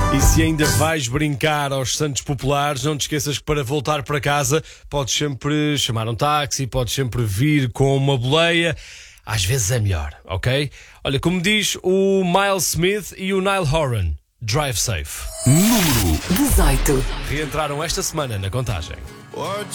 E se ainda vais brincar aos Santos Populares, não te esqueças que para voltar para casa podes sempre chamar um táxi, podes sempre vir com uma boleia. Às vezes é melhor, ok? Olha, como diz o Miles Smith e o Niall Horan, drive safe. Número 18. Reentraram esta semana na contagem. What